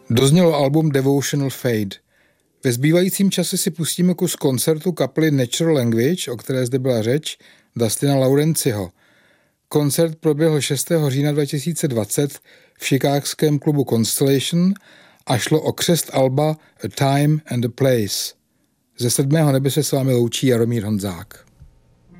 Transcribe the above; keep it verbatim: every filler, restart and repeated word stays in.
Doznělo album Devotional Fade. Ve zbývajícím čase si pustíme kus koncertu kapely Natural Language, o které zde byla řeč, Dustina Laurenciho. Koncert proběhl šestého října dva tisíce dvacet v chicagském klubu Constellation a šlo o křest alba A Time and a Place. Ze sedmého nebe se s vámi loučí Jaromír Honzák.